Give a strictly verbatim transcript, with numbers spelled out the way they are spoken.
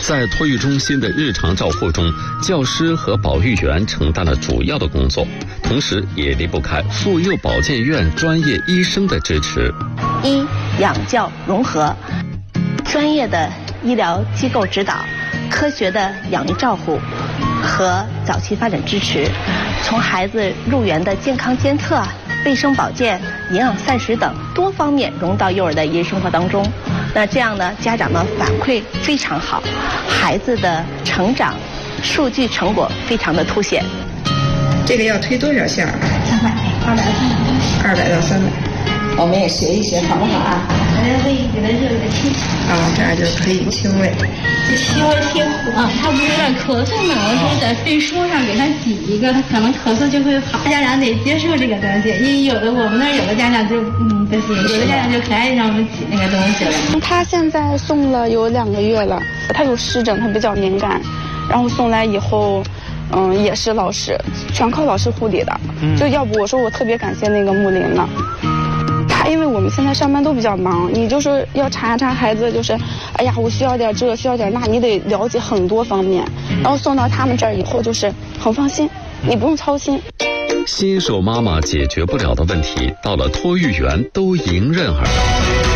在托育中心的日常照护中，教师和保育员承担了主要的工作，同时也离不开妇幼保健院专业医生的支持。 一、养教融合，专业的医疗机构指导，科学的养育照护和早期发展支持，从孩子入园的健康监测、卫生保健、营养膳食等多方面融到幼儿的日常生活当中。那这样呢，家长的反馈非常好，孩子的成长数据成果非常的凸显。 这个要推多少下？ 三百，二百到三百， 二百到三百。我们也学一学，好不好啊？ 反正喂给他热的清。 啊，这样就可以清喂。 稍微偏苦啊，他不是有点咳嗽呢，我说在肺书上给他挤一个，他可能咳嗽就会好。家长得接受这个东西，因为有的我们那儿有的家长就嗯不行，有的家长就可爱让我们挤那个东西了。 他现在送了有两个月了，他有湿疹，他比较敏感，然后送来以后。嗯，也是老师，全靠老师护理的。嗯，就要不我说我特别感谢那个木林了。他因为我们现在上班都比较忙，你就是要查查孩子，就是，哎呀，我需要点这，需要点那，你得了解很多方面。然后送到他们这儿以后，就是很放心，你不用操心。 新手妈妈解决不了的问题，到了托育员都迎刃而解。